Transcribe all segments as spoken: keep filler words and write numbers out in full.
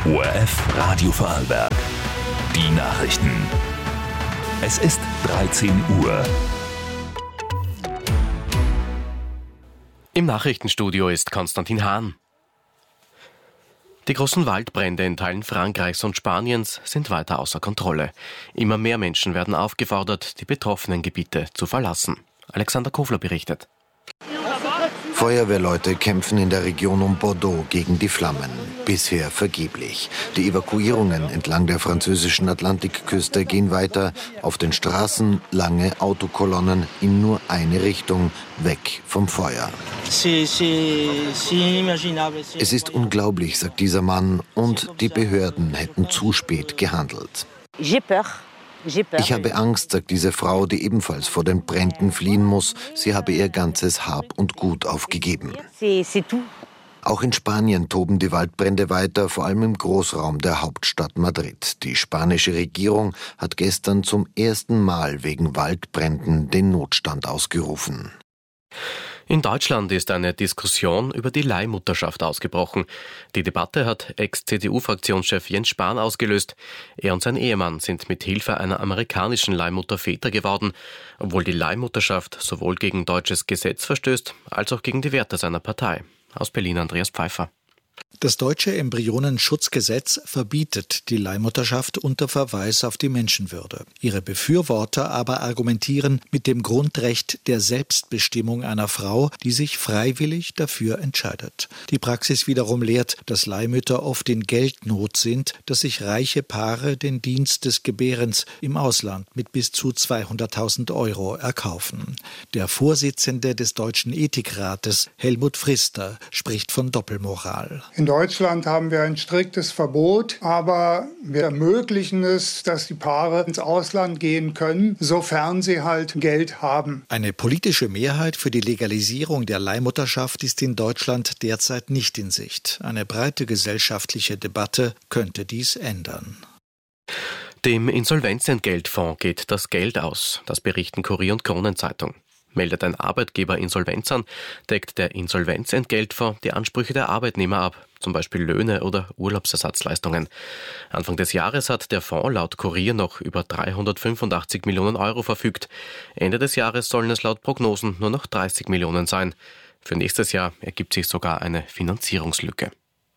O R F Radio Vorarlberg. Die Nachrichten. Es ist dreizehn Uhr. Im Nachrichtenstudio ist Konstantin Hahn. Die großen Waldbrände in Teilen Frankreichs und Spaniens sind weiter außer Kontrolle. Immer mehr Menschen werden aufgefordert, die betroffenen Gebiete zu verlassen. Alexander Kofler berichtet. Feuerwehrleute kämpfen in der Region um Bordeaux gegen die Flammen. Bisher vergeblich. Die Evakuierungen entlang der französischen Atlantikküste gehen weiter. Auf den Straßen lange Autokolonnen in nur eine Richtung, weg vom Feuer. Es ist unglaublich, sagt dieser Mann, und die Behörden hätten zu spät gehandelt. Ich habe Angst, sagt diese Frau, die ebenfalls vor den Bränden fliehen muss. Sie habe ihr ganzes Hab und Gut aufgegeben. Auch in Spanien toben die Waldbrände weiter, vor allem im Großraum der Hauptstadt Madrid. Die spanische Regierung hat gestern zum ersten Mal wegen Waldbränden den Notstand ausgerufen. In Deutschland ist eine Diskussion über die Leihmutterschaft ausgebrochen. Die Debatte hat Ex-C D U-Fraktionschef Jens Spahn ausgelöst. Er und sein Ehemann sind mit Hilfe einer amerikanischen Leihmutter Väter geworden, obwohl die Leihmutterschaft sowohl gegen deutsches Gesetz verstößt, als auch gegen die Werte seiner Partei. Aus Berlin Andreas Pfeiffer. Das deutsche Embryonenschutzgesetz verbietet die Leihmutterschaft unter Verweis auf die Menschenwürde. Ihre Befürworter aber argumentieren mit dem Grundrecht der Selbstbestimmung einer Frau, die sich freiwillig dafür entscheidet. Die Praxis wiederum lehrt, dass Leihmütter oft in Geldnot sind, dass sich reiche Paare den Dienst des Gebärens im Ausland mit bis zu zweihunderttausend Euro erkaufen. Der Vorsitzende des Deutschen Ethikrates, Helmut Frister, spricht von Doppelmoral. In Deutschland haben wir ein striktes Verbot, aber wir ermöglichen es, dass die Paare ins Ausland gehen können, sofern sie halt Geld haben. Eine politische Mehrheit für die Legalisierung der Leihmutterschaft ist in Deutschland derzeit nicht in Sicht. Eine breite gesellschaftliche Debatte könnte dies ändern. Dem Insolvenzentgeltfonds geht das Geld aus. Das berichten Kurier und Kronenzeitung. Meldet ein Arbeitgeber Insolvenz an, deckt der Insolvenzentgeltfonds die Ansprüche der Arbeitnehmer ab, zum Beispiel Löhne oder Urlaubsersatzleistungen. Anfang des Jahres hat der Fonds laut Kurier noch über dreihundertfünfundachtzig Millionen Euro verfügt. Ende des Jahres sollen es laut Prognosen nur noch dreißig Millionen sein. Für nächstes Jahr ergibt sich sogar eine Finanzierungslücke.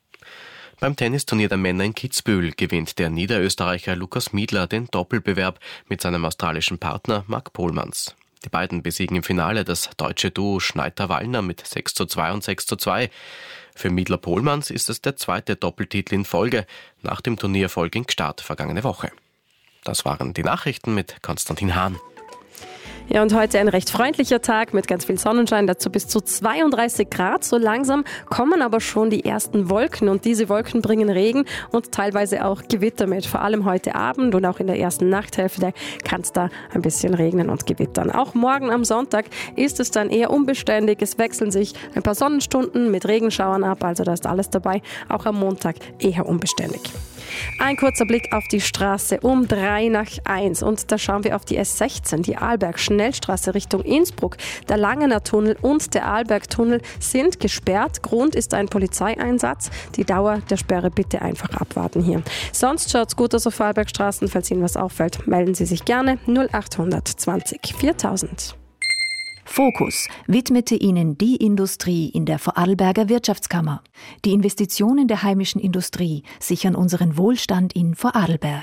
Beim Tennisturnier der Männer in Kitzbühel gewinnt der Niederösterreicher Lukas Miedler den Doppelbewerb mit seinem australischen Partner Marc Polmans. Die beiden besiegen im Finale das deutsche Duo Schneider-Wallner mit sechs zu zwei und sechs zu zwei. Für Miedler-Pohlmanns ist es der zweite Doppeltitel in Folge nach dem Turniererfolg in Gstaad vergangene Woche. Das waren die Nachrichten mit Konstantin Hahn. Ja, und heute ein recht freundlicher Tag mit ganz viel Sonnenschein, dazu bis zu zweiunddreißig Grad. So langsam kommen aber schon die ersten Wolken und diese Wolken bringen Regen und teilweise auch Gewitter mit. Vor allem heute Abend und auch in der ersten Nachthälfte kann es da ein bisschen regnen und gewittern. Auch morgen am Sonntag ist es dann eher unbeständig. Es wechseln sich ein paar Sonnenstunden mit Regenschauern ab, also da ist alles dabei. Auch am Montag eher unbeständig. Ein kurzer Blick auf die Straße um drei nach eins und da schauen wir auf die S sechzehn, die Arlberg-Schnellstraße Richtung Innsbruck. Der Langener Tunnel und der Arlberg-Tunnel sind gesperrt. Grund ist ein Polizeieinsatz. Die Dauer der Sperre bitte einfach abwarten hier. Sonst schaut's gut aus auf Vorarlbergstraßen. Falls Ihnen was auffällt, melden Sie sich gerne null acht zwanzig viertausend. Fokus widmete Ihnen die Industrie in der Vorarlberger Wirtschaftskammer. Die Investitionen der heimischen Industrie sichern unseren Wohlstand in Vorarlberg.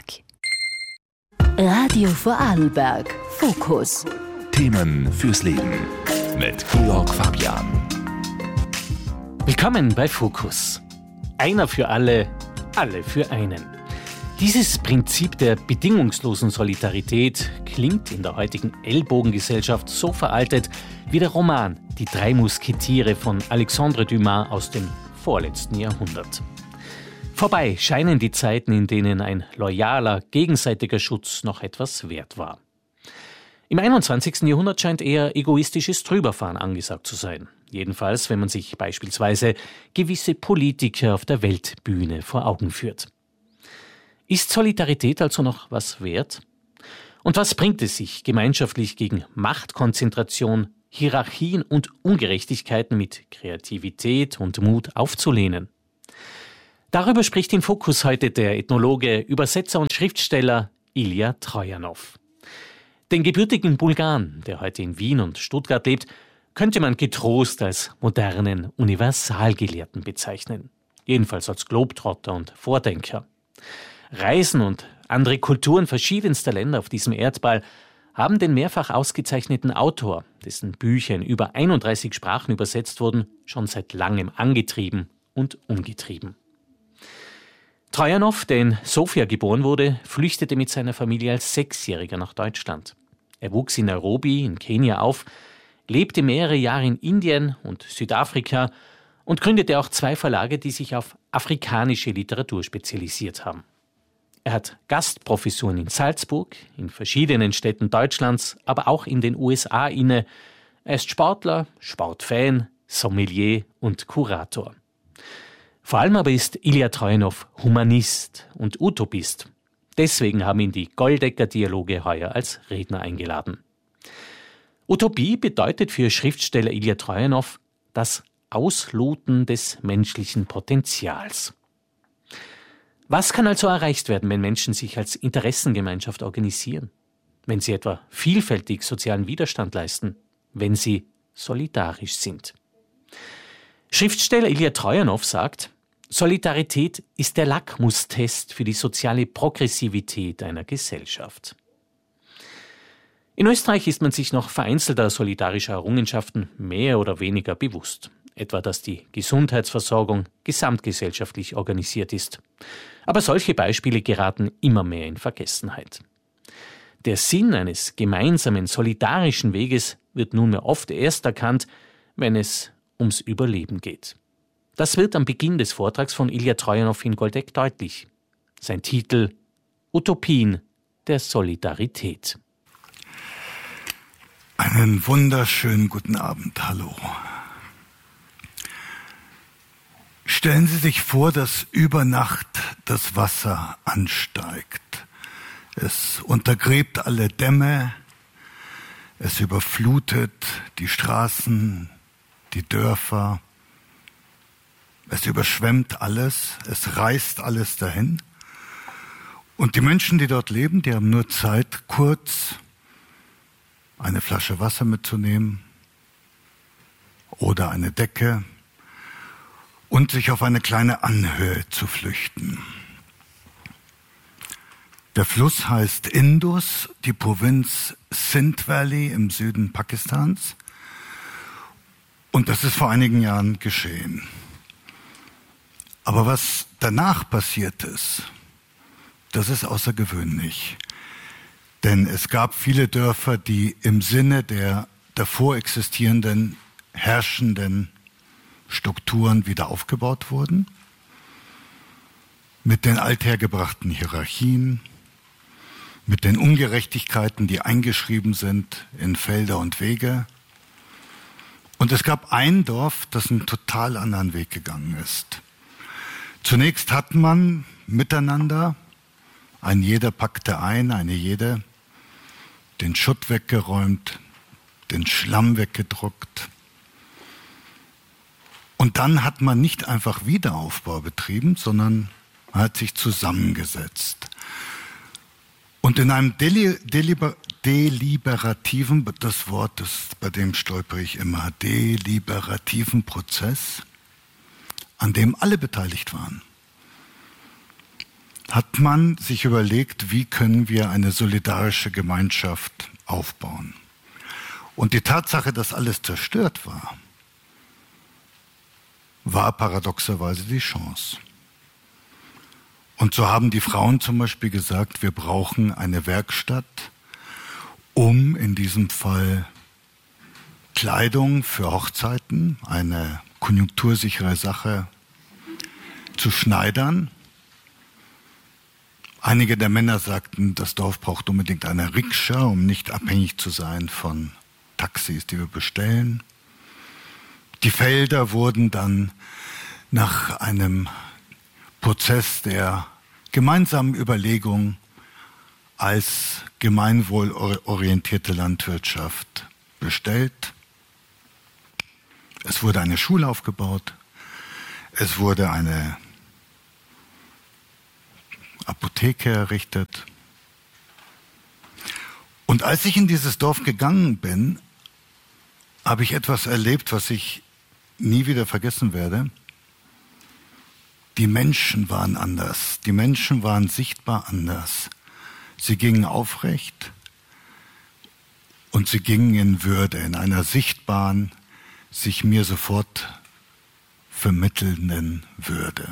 Radio Vorarlberg. Fokus. Themen fürs Leben mit Georg Fabian. Willkommen bei Fokus. Einer für alle, alle für einen. Dieses Prinzip der bedingungslosen Solidarität klingt in der heutigen Ellbogengesellschaft so veraltet wie der Roman Die drei Musketiere von Alexandre Dumas aus dem vorletzten Jahrhundert. Vorbei scheinen die Zeiten, in denen ein loyaler, gegenseitiger Schutz noch etwas wert war. Im einundzwanzigsten Jahrhundert scheint eher egoistisches Drüberfahren angesagt zu sein. Jedenfalls, wenn man sich beispielsweise gewisse Politiker auf der Weltbühne vor Augen führt. Ist Solidarität also noch was wert? Und was bringt es sich, gemeinschaftlich gegen Machtkonzentration, Hierarchien und Ungerechtigkeiten mit Kreativität und Mut aufzulehnen? Darüber spricht im Fokus heute der Ethnologe, Übersetzer und Schriftsteller Ilja Trojanow. Den gebürtigen Bulgaren, der heute in Wien und Stuttgart lebt, könnte man getrost als modernen Universalgelehrten bezeichnen. Jedenfalls als Globetrotter und Vordenker. Reisen und andere Kulturen verschiedenster Länder auf diesem Erdball haben den mehrfach ausgezeichneten Autor, dessen Bücher in über einunddreißig Sprachen übersetzt wurden, schon seit langem angetrieben und umgetrieben. Trojanow, der in Sofia geboren wurde, flüchtete mit seiner Familie als Sechsjähriger nach Deutschland. Er wuchs in Nairobi in Kenia auf, lebte mehrere Jahre in Indien und Südafrika und gründete auch zwei Verlage, die sich auf afrikanische Literatur spezialisiert haben. Er hat Gastprofessuren in Salzburg, in verschiedenen Städten Deutschlands, aber auch in den U S A inne. Er ist Sportler, Sportfan, Sommelier und Kurator. Vor allem aber ist Ilja Trojanow Humanist und Utopist. Deswegen haben ihn die Goldecker-Dialoge heuer als Redner eingeladen. Utopie bedeutet für Schriftsteller Ilja Trojanow das Ausloten des menschlichen Potenzials. Was kann also erreicht werden, wenn Menschen sich als Interessengemeinschaft organisieren? Wenn sie etwa vielfältig sozialen Widerstand leisten? Wenn sie solidarisch sind? Schriftsteller Ilja Trojanow sagt, Solidarität ist der Lackmustest für die soziale Progressivität einer Gesellschaft. In Österreich ist man sich noch vereinzelter solidarischer Errungenschaften mehr oder weniger bewusst. Etwa, dass die Gesundheitsversorgung gesamtgesellschaftlich organisiert ist. Aber solche Beispiele geraten immer mehr in Vergessenheit. Der Sinn eines gemeinsamen, solidarischen Weges wird nunmehr oft erst erkannt, wenn es ums Überleben geht. Das wird am Beginn des Vortrags von Ilja Trojanow in Goldeck deutlich. Sein Titel Utopien der Solidarität. Einen wunderschönen guten Abend, hallo. Stellen Sie sich vor, dass über Nacht das Wasser ansteigt. Es untergräbt alle Dämme, es überflutet die Straßen, die Dörfer, es überschwemmt alles, es reißt alles dahin. Und die Menschen, die dort leben, die haben nur Zeit, kurz eine Flasche Wasser mitzunehmen oder eine Decke und sich auf eine kleine Anhöhe zu flüchten. Der Fluss heißt Indus, die Provinz Sindh Valley im Süden Pakistans. Und das ist vor einigen Jahren geschehen. Aber was danach passiert ist, das ist außergewöhnlich. Denn es gab viele Dörfer, die im Sinne der davor existierenden, herrschenden Strukturen wieder aufgebaut wurden, mit den althergebrachten Hierarchien, mit den Ungerechtigkeiten, die eingeschrieben sind in Felder und Wege. Und es gab ein Dorf, das einen total anderen Weg gegangen ist. Zunächst hat man miteinander, ein jeder packte ein, eine jede, den Schutt weggeräumt, den Schlamm weggedruckt. Und dann hat man nicht einfach Wiederaufbau betrieben, sondern man hat sich zusammengesetzt. Und in einem Deli- Deliber- deliberativen, das Wort, das, bei dem stolpere ich immer, deliberativen Prozess, an dem alle beteiligt waren, hat man sich überlegt, wie können wir eine solidarische Gemeinschaft aufbauen. Und die Tatsache, dass alles zerstört war, war paradoxerweise die Chance. Und so haben die Frauen zum Beispiel gesagt, wir brauchen eine Werkstatt, um in diesem Fall Kleidung für Hochzeiten, eine konjunktursichere Sache, zu schneidern. Einige der Männer sagten, das Dorf braucht unbedingt eine Rikscha, um nicht abhängig zu sein von Taxis, die wir bestellen. Die Felder wurden dann nach einem Prozess der gemeinsamen Überlegung als gemeinwohlorientierte Landwirtschaft bestellt. Es wurde eine Schule aufgebaut, es wurde eine Apotheke errichtet. Und als ich in dieses Dorf gegangen bin, habe ich etwas erlebt, was ich nie wieder vergessen werde. Die Menschen waren anders. Die Menschen waren sichtbar anders. Sie gingen aufrecht und sie gingen in Würde, in einer sichtbaren, sich mir sofort vermittelnden Würde.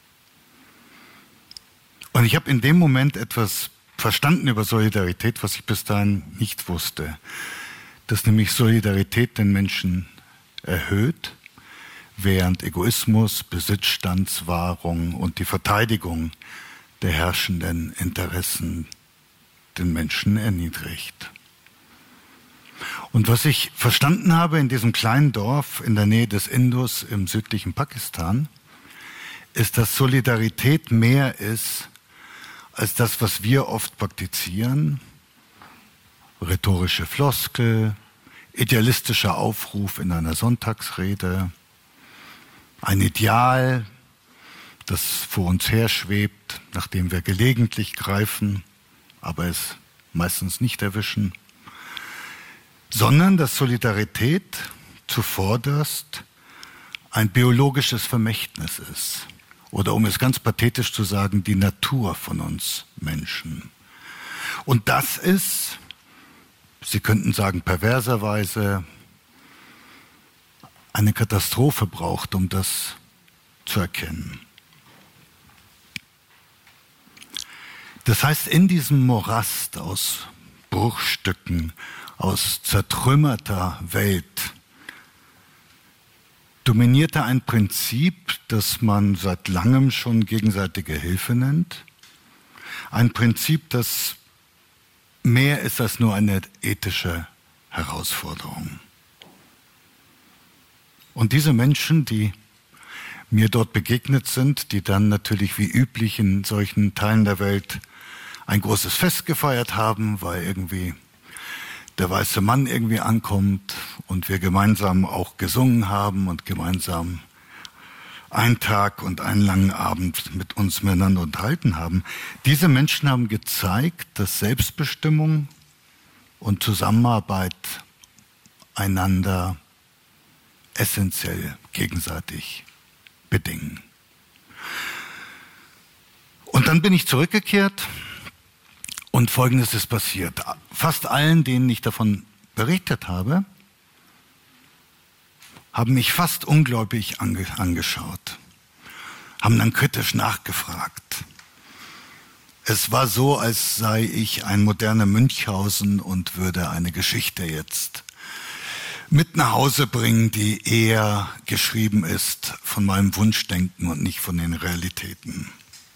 Und ich habe in dem Moment etwas verstanden über Solidarität, was ich bis dahin nicht wusste. Dass nämlich Solidarität den Menschen erhöht, während Egoismus, Besitzstandswahrung und die Verteidigung der herrschenden Interessen den Menschen erniedrigt. Und was ich verstanden habe in diesem kleinen Dorf in der Nähe des Indus im südlichen Pakistan, ist, dass Solidarität mehr ist als das, was wir oft praktizieren. Rhetorische Floskel, idealistischer Aufruf in einer Sonntagsrede, ein Ideal, das vor uns herschwebt, nach dem wir gelegentlich greifen, aber es meistens nicht erwischen, sondern dass Solidarität zuvorderst ein biologisches Vermächtnis ist. Oder um es ganz pathetisch zu sagen, die Natur von uns Menschen. Und das ist, Sie könnten sagen perverserweise, eine Katastrophe braucht, um das zu erkennen. Das heißt, in diesem Morast aus Bruchstücken, aus zertrümmerter Welt, dominierte ein Prinzip, das man seit langem schon gegenseitige Hilfe nennt. Ein Prinzip, das mehr ist als nur eine ethische Herausforderung. Und diese Menschen, die mir dort begegnet sind, die dann natürlich wie üblich in solchen Teilen der Welt ein großes Fest gefeiert haben, weil irgendwie der weiße Mann irgendwie ankommt und wir gemeinsam auch gesungen haben und gemeinsam einen Tag und einen langen Abend mit uns miteinander unterhalten haben. Diese Menschen haben gezeigt, dass Selbstbestimmung und Zusammenarbeit einander essentiell gegenseitig bedingen. Und dann bin ich zurückgekehrt und Folgendes ist passiert. Fast allen, denen ich davon berichtet habe, haben mich fast ungläubig ange- angeschaut, haben dann kritisch nachgefragt. Es war so, als sei ich ein moderner Münchhausen und würde eine Geschichte jetzt mit nach Hause bringen, die eher geschrieben ist von meinem Wunschdenken und nicht von den Realitäten.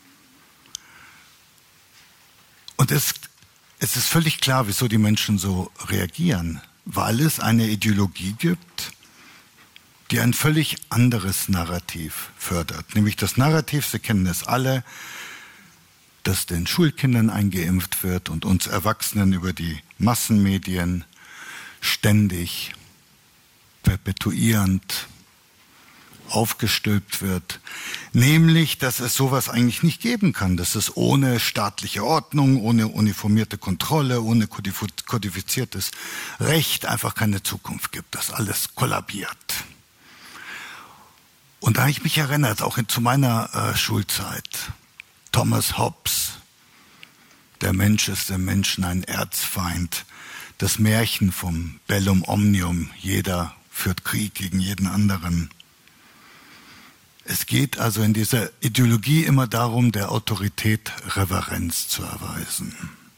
Und es, es ist völlig klar, wieso die Menschen so reagieren, weil es eine Ideologie gibt, die ein völlig anderes Narrativ fördert. Nämlich das Narrativ, Sie kennen es alle, dass den Schulkindern eingeimpft wird und uns Erwachsenen über die Massenmedien ständig perpetuierend aufgestülpt wird. Nämlich, dass es sowas eigentlich nicht geben kann, dass es ohne staatliche Ordnung, ohne uniformierte Kontrolle, ohne kodifiziertes Recht einfach keine Zukunft gibt, dass alles kollabiert. Und da habe ich mich erinnert, auch in, zu meiner äh, Schulzeit, Thomas Hobbes, der Mensch ist dem Menschen ein Erzfeind, das Märchen vom Bellum Omnium, jeder führt Krieg gegen jeden anderen. Es geht also in dieser Ideologie immer darum, der Autorität Reverenz zu erweisen.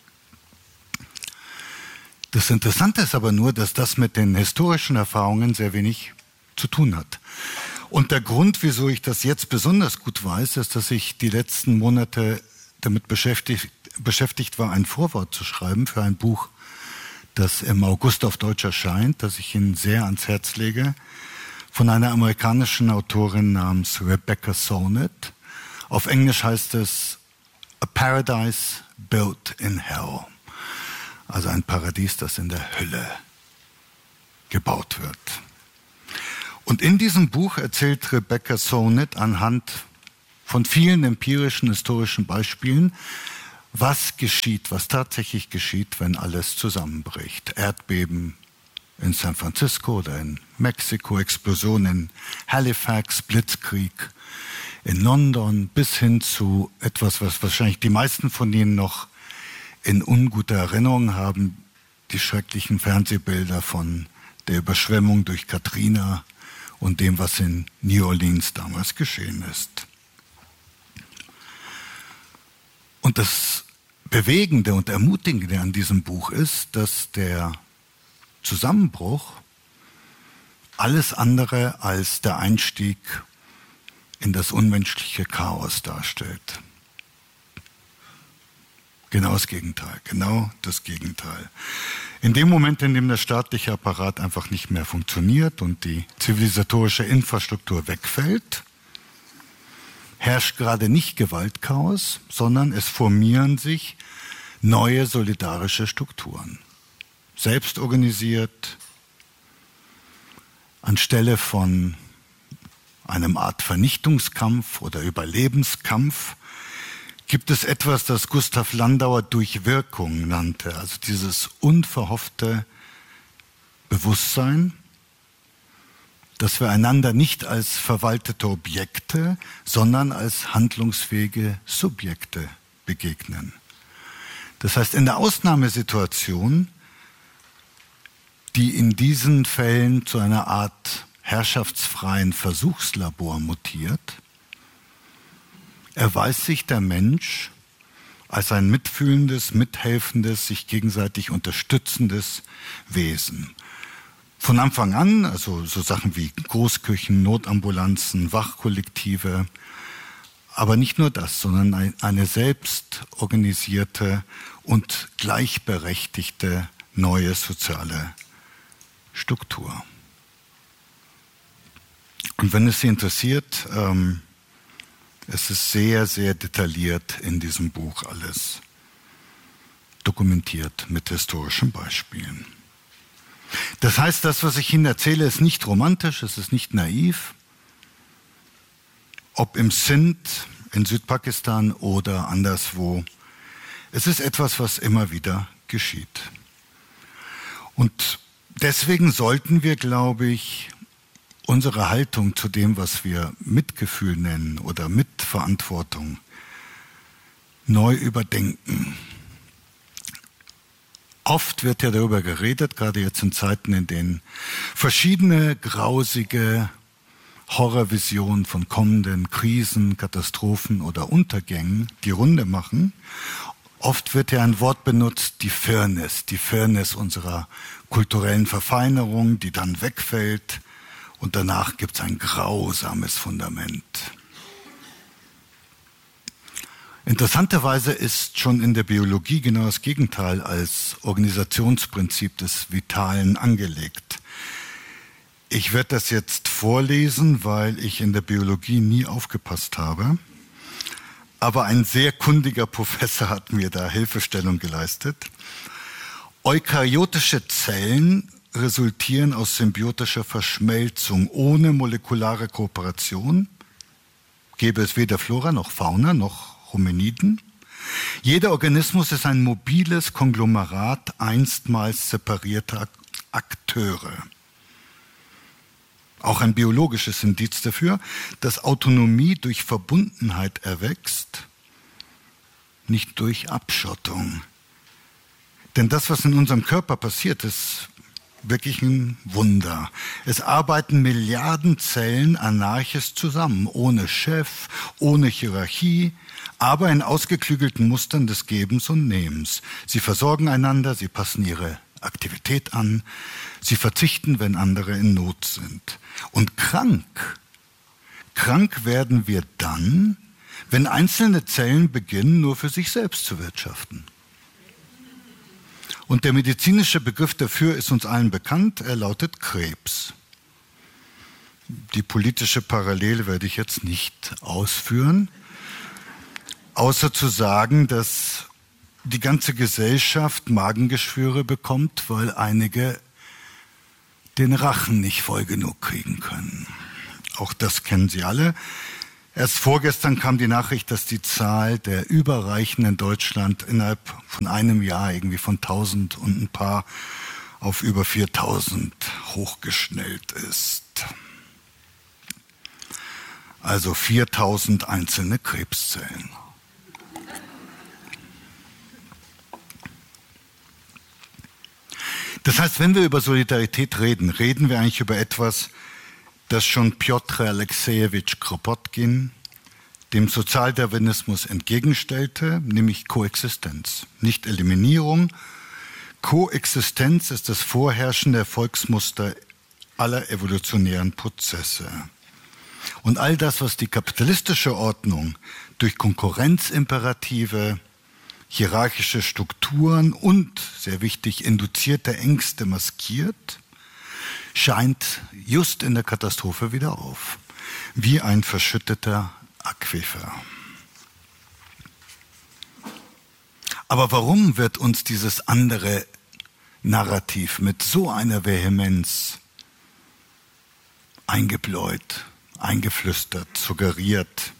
Das Interessante ist aber nur, dass das mit den historischen Erfahrungen sehr wenig zu tun hat. Und der Grund, wieso ich das jetzt besonders gut weiß, ist, dass ich die letzten Monate damit beschäftigt, beschäftigt war, ein Vorwort zu schreiben für ein Buch, das im August auf Deutsch erscheint, das ich Ihnen sehr ans Herz lege, von einer amerikanischen Autorin namens Rebecca Solnit. Auf Englisch heißt es A Paradise Built in Hell. Also ein Paradies, das in der Hölle gebaut wird. Und in diesem Buch erzählt Rebecca Solnit anhand von vielen empirischen, historischen Beispielen, was geschieht, was tatsächlich geschieht, wenn alles zusammenbricht. Erdbeben in San Francisco oder in Mexiko, Explosion in Halifax, Blitzkrieg in London, bis hin zu etwas, was wahrscheinlich die meisten von Ihnen noch in unguter Erinnerung haben, die schrecklichen Fernsehbilder von der Überschwemmung durch Katrina und dem, was in New Orleans damals geschehen ist. Und das Bewegende und Ermutigende an diesem Buch ist, dass der Zusammenbruch alles andere als der Einstieg in das unmenschliche Chaos darstellt. Genau das Gegenteil, genau das Gegenteil. In dem Moment, in dem der staatliche Apparat einfach nicht mehr funktioniert und die zivilisatorische Infrastruktur wegfällt, herrscht gerade nicht Gewaltchaos, sondern es formieren sich neue solidarische Strukturen. Selbstorganisiert, anstelle von einem Art Vernichtungskampf oder Überlebenskampf, gibt es etwas, das Gustav Landauer Durchwirkung nannte, also dieses unverhoffte Bewusstsein, dass wir einander nicht als verwaltete Objekte, sondern als handlungsfähige Subjekte begegnen. Das heißt, in der Ausnahmesituation, die in diesen Fällen zu einer Art herrschaftsfreien Versuchslabor mutiert, erweist sich der Mensch als ein mitfühlendes, mithelfendes, sich gegenseitig unterstützendes Wesen. Von Anfang an, also so Sachen wie Großküchen, Notambulanzen, Wachkollektive, aber nicht nur das, sondern eine selbst organisierte und gleichberechtigte neue soziale Struktur. Und wenn es Sie interessiert, ähm, es ist sehr, sehr detailliert in diesem Buch alles dokumentiert mit historischen Beispielen. Das heißt, das, was ich Ihnen erzähle, ist nicht romantisch, es ist nicht naiv. Ob im Sindh, in Südpakistan oder anderswo. Es ist etwas, was immer wieder geschieht. Und deswegen sollten wir, glaube ich, unsere Haltung zu dem, was wir Mitgefühl nennen oder Mitverantwortung, neu überdenken. Oft wird ja darüber geredet, gerade jetzt in Zeiten, in denen verschiedene grausige Horrorvisionen von kommenden Krisen, Katastrophen oder Untergängen die Runde machen. Oft wird ja ein Wort benutzt, die Fairness, die Fairness unserer kulturellen Verfeinerung, die dann wegfällt. Und danach gibt es ein grausames Fundament. Interessanterweise ist schon in der Biologie genau das Gegenteil als Organisationsprinzip des Vitalen angelegt. Ich werde das jetzt vorlesen, weil ich in der Biologie nie aufgepasst habe. Aber ein sehr kundiger Professor hat mir da Hilfestellung geleistet. Eukaryotische Zellen resultieren aus symbiotischer Verschmelzung ohne molekulare Kooperation. Gäbe es weder Flora noch Fauna noch Hominiden. Jeder Organismus ist ein mobiles Konglomerat einstmals separierter Akteure. Auch ein biologisches Indiz dafür, dass Autonomie durch Verbundenheit erwächst, nicht durch Abschottung. Denn das, was in unserem Körper passiert, ist wirklich ein Wunder. Es arbeiten Milliarden Zellen anarchisch zusammen, ohne Chef, ohne Hierarchie, aber in ausgeklügelten Mustern des Gebens und Nehmens. Sie versorgen einander, sie passen ihre Aktivität an, sie verzichten, wenn andere in Not sind. Und krank, krank werden wir dann, wenn einzelne Zellen beginnen, nur für sich selbst zu wirtschaften. Und der medizinische Begriff dafür ist uns allen bekannt, er lautet Krebs. Die politische Parallele werde ich jetzt nicht ausführen, außer zu sagen, dass die ganze Gesellschaft Magengeschwüre bekommt, weil einige den Rachen nicht voll genug kriegen können. Auch das kennen Sie alle. Erst vorgestern kam die Nachricht, dass die Zahl der Überreichen in Deutschland innerhalb von einem Jahr irgendwie von tausend und ein paar auf über viertausend hochgeschnellt ist. Also viertausend einzelne Krebszellen. Das heißt, wenn wir über Solidarität reden, reden wir eigentlich über etwas, das schon Pjotr Alexejewitsch Kropotkin dem Sozialdarwinismus entgegenstellte, nämlich Koexistenz. Nicht Eliminierung. Koexistenz ist das vorherrschende Erfolgsmuster aller evolutionären Prozesse. Und all das, was die kapitalistische Ordnung durch Konkurrenzimperative, hierarchische Strukturen und, sehr wichtig, induzierte Ängste maskiert, scheint just in der Katastrophe wieder auf, wie ein verschütteter Aquifer. Aber warum wird uns dieses andere Narrativ mit so einer Vehemenz eingebläut, eingeflüstert, suggeriert?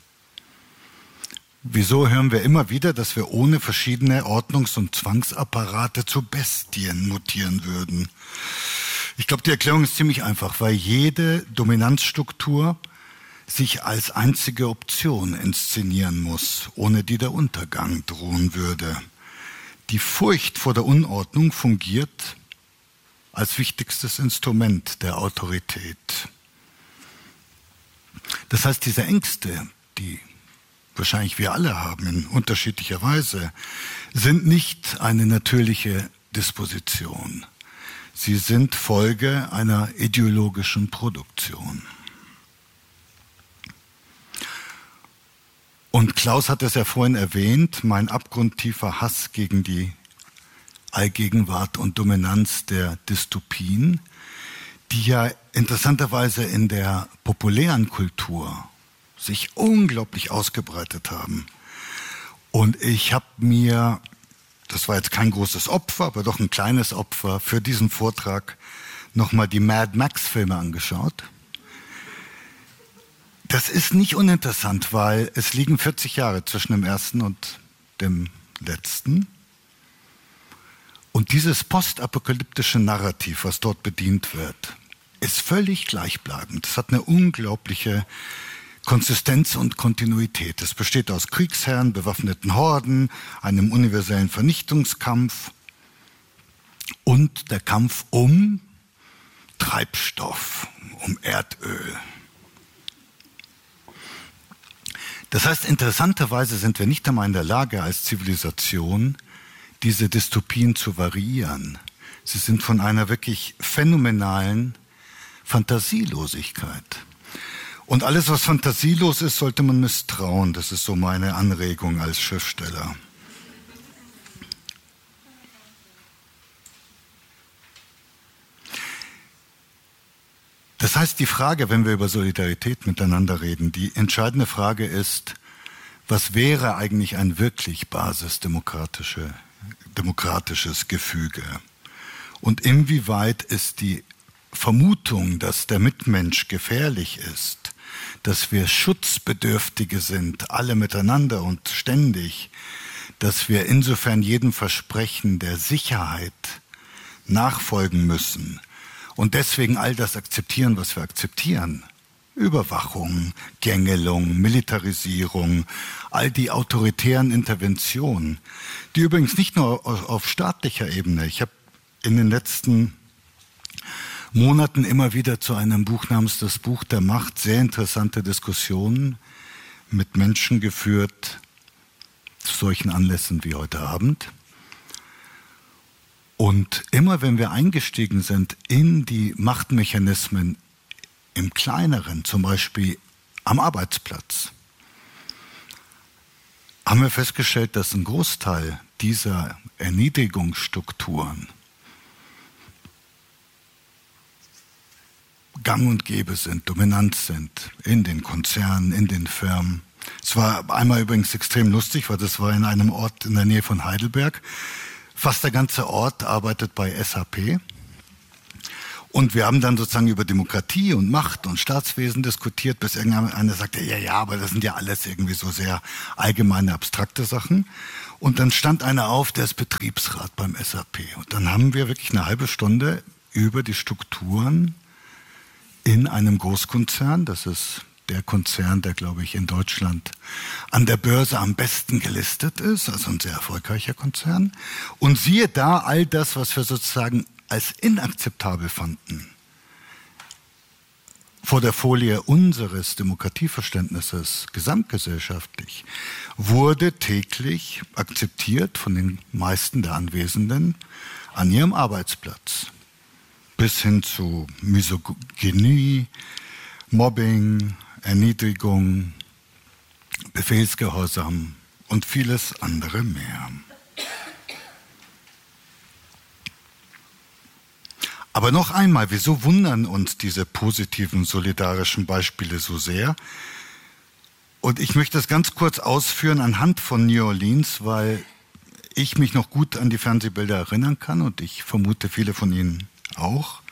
Wieso hören wir immer wieder, dass wir ohne verschiedene Ordnungs- und Zwangsapparate zu Bestien mutieren würden? Ich glaube, die Erklärung ist ziemlich einfach, weil jede Dominanzstruktur sich als einzige Option inszenieren muss, ohne die der Untergang drohen würde. Die Furcht vor der Unordnung fungiert als wichtigstes Instrument der Autorität. Das heißt, diese Ängste, die wahrscheinlich wir alle haben in unterschiedlicher Weise, sind nicht eine natürliche Disposition. Sie sind Folge einer ideologischen Produktion. Und Klaus hat es ja vorhin erwähnt, mein abgrundtiefer Hass gegen die Allgegenwart und Dominanz der Dystopien, die ja interessanterweise in der populären Kultur sich unglaublich ausgebreitet haben. Und ich habe mir, das war jetzt kein großes Opfer, aber doch ein kleines Opfer, für diesen Vortrag nochmal die Mad Max-Filme angeschaut. Das ist nicht uninteressant, weil es liegen vierzig Jahre zwischen dem ersten und dem letzten. Und dieses postapokalyptische Narrativ, was dort bedient wird, ist völlig gleichbleibend. Es hat eine unglaubliche Konsistenz und Kontinuität. Es besteht aus Kriegsherren, bewaffneten Horden, einem universellen Vernichtungskampf und der Kampf um Treibstoff, um Erdöl. Das heißt, interessanterweise sind wir nicht einmal in der Lage, als Zivilisation diese Dystopien zu variieren. Sie sind von einer wirklich phänomenalen Fantasielosigkeit. Und alles, was fantasielos ist, sollte man misstrauen. Das ist so meine Anregung als Schriftsteller. Das heißt, die Frage, wenn wir über Solidarität miteinander reden, die entscheidende Frage ist, was wäre eigentlich ein wirklich basisdemokratische, demokratisches Gefüge? Und inwieweit ist die Vermutung, dass der Mitmensch gefährlich ist, dass wir Schutzbedürftige sind, alle miteinander und ständig, dass wir insofern jedem Versprechen der Sicherheit nachfolgen müssen und deswegen all das akzeptieren, was wir akzeptieren. Überwachung, Gängelung, Militarisierung, all die autoritären Interventionen, die übrigens nicht nur auf staatlicher Ebene, ich habe in den letzten Monaten immer wieder zu einem Buch namens Das Buch der Macht sehr interessante Diskussionen mit Menschen geführt, zu solchen Anlässen wie heute Abend. Und immer wenn wir eingestiegen sind in die Machtmechanismen im Kleineren, zum Beispiel am Arbeitsplatz, haben wir festgestellt, dass ein Großteil dieser Erniedrigungsstrukturen gang und gäbe sind, dominant sind in den Konzernen, in den Firmen. Es war einmal übrigens extrem lustig, weil das war in einem Ort in der Nähe von Heidelberg. Fast der ganze Ort arbeitet bei S A P. Und wir haben dann sozusagen über Demokratie und Macht und Staatswesen diskutiert, bis irgendeiner sagte, ja, ja, aber das sind ja alles irgendwie so sehr allgemeine, abstrakte Sachen. Und dann stand einer auf, der ist Betriebsrat beim S A P. Und dann haben wir wirklich eine halbe Stunde über die Strukturen in einem Großkonzern, das ist der Konzern, der, glaube ich, in Deutschland an der Börse am besten gelistet ist, also ein sehr erfolgreicher Konzern. Und siehe da, all das, was wir sozusagen als inakzeptabel fanden, vor der Folie unseres Demokratieverständnisses gesamtgesellschaftlich, wurde täglich akzeptiert von den meisten der Anwesenden an ihrem Arbeitsplatz. Bis hin zu Misogynie, Mobbing, Erniedrigung, Befehlsgehorsam und vieles andere mehr. Aber noch einmal, wieso wundern uns diese positiven, solidarischen Beispiele so sehr? Und ich möchte das ganz kurz ausführen anhand von New Orleans, weil ich mich noch gut an die Fernsehbilder erinnern kann und ich vermute viele von Ihnen auch.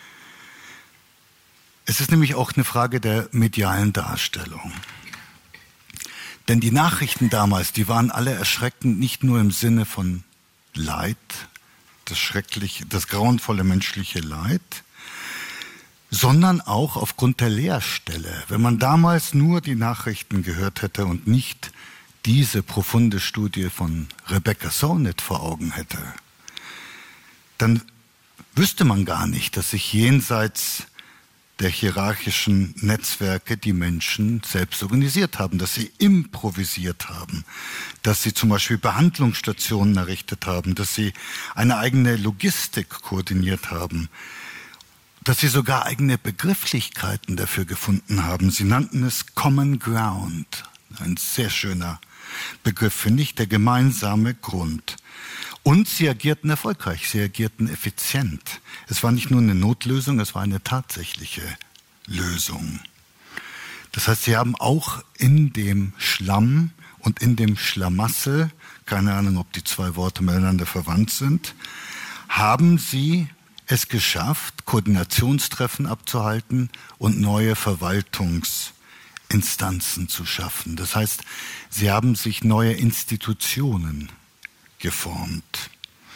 Es ist nämlich auch eine Frage der medialen Darstellung. Denn die Nachrichten damals, die waren alle erschreckend, nicht nur im Sinne von Leid, das schreckliche, das grauenvolle menschliche Leid, sondern auch aufgrund der Leerstelle. Wenn man damals nur die Nachrichten gehört hätte und nicht diese profunde Studie von Rebecca Solnit vor Augen hätte, dann wüsste man gar nicht, dass sich jenseits der hierarchischen Netzwerke die Menschen selbst organisiert haben, dass sie improvisiert haben, dass sie zum Beispiel Behandlungsstationen errichtet haben, dass sie eine eigene Logistik koordiniert haben, dass sie sogar eigene Begrifflichkeiten dafür gefunden haben. Sie nannten es Common Ground, ein sehr schöner Begriff, finde ich, der gemeinsame Grund. Und sie agierten erfolgreich, sie agierten effizient. Es war nicht nur eine Notlösung, es war eine tatsächliche Lösung. Das heißt, sie haben auch in dem Schlamm und in dem Schlamassel, keine Ahnung, ob die zwei Worte miteinander verwandt sind, haben sie es geschafft, Koordinationstreffen abzuhalten und neue Verwaltungsinstanzen zu schaffen. Das heißt, sie haben sich neue Institutionen geformt.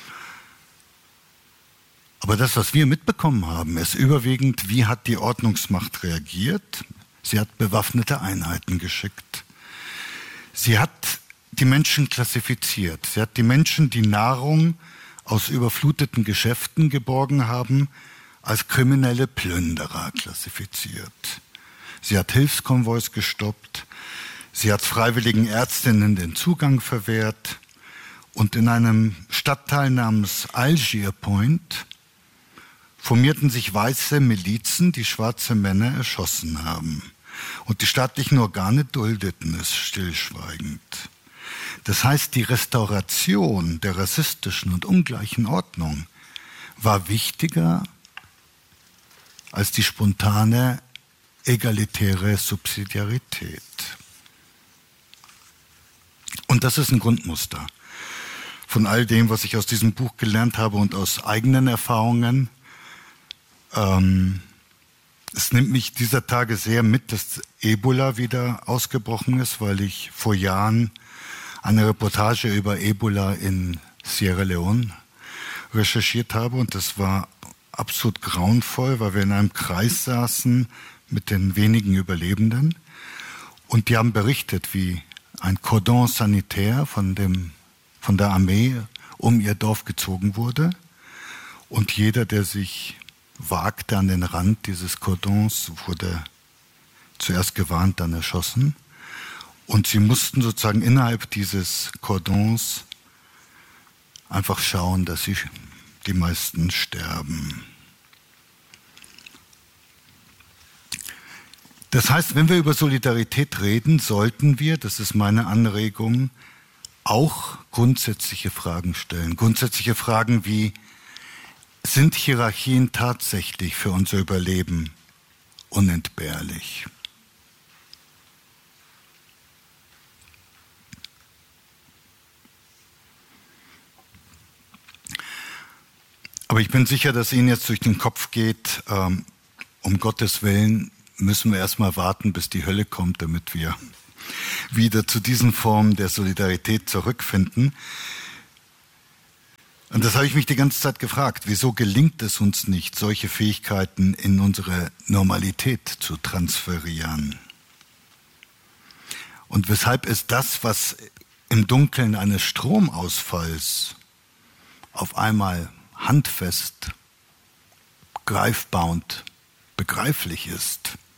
Aber das, was wir mitbekommen haben, ist überwiegend, wie hat die Ordnungsmacht reagiert? Sie hat bewaffnete Einheiten geschickt. Sie hat die Menschen klassifiziert. Sie hat die Menschen, die Nahrung aus überfluteten Geschäften geborgen haben, als kriminelle Plünderer klassifiziert. Sie hat Hilfskonvois gestoppt. Sie hat freiwilligen Ärztinnen den Zugang verwehrt. Und in einem Stadtteil namens Algier Point formierten sich weiße Milizen, die schwarze Männer erschossen haben. Und die staatlichen Organe duldeten es stillschweigend. Das heißt, die Restauration der rassistischen und ungleichen Ordnung war wichtiger als die spontane egalitäre Subsidiarität. Und das ist ein Grundmuster von all dem, was ich aus diesem Buch gelernt habe und aus eigenen Erfahrungen. Ähm, es nimmt mich dieser Tage sehr mit, dass Ebola wieder ausgebrochen ist, weil ich vor Jahren eine Reportage über Ebola in Sierra Leone recherchiert habe. Und das war absolut grauenvoll, weil wir in einem Kreis saßen mit den wenigen Überlebenden. Und die haben berichtet, wie ein Cordon sanitaire von dem von der Armee um ihr Dorf gezogen wurde. Und jeder, der sich wagte an den Rand dieses Cordons, wurde zuerst gewarnt, dann erschossen. Und sie mussten sozusagen innerhalb dieses Cordons einfach schauen, dass sie die meisten sterben. Das heißt, wenn wir über Solidarität reden, sollten wir, das ist meine Anregung, auch grundsätzliche Fragen stellen. Grundsätzliche Fragen wie, sind Hierarchien tatsächlich für unser Überleben unentbehrlich? Aber Aber ich bin sicher, dass Ihnen jetzt durch den Kopf geht, ähm, um Gottes Willen müssen wir erstmal warten, bis die Hölle kommt, damit wir wieder zu diesen Formen der Solidarität zurückfinden. Und das habe ich mich die ganze Zeit gefragt. Wieso gelingt es uns nicht, solche Fähigkeiten in unsere Normalität zu transferieren? Und weshalb ist das, was im Dunkeln eines Stromausfalls auf einmal handfest, greifbar und begreiflich ist,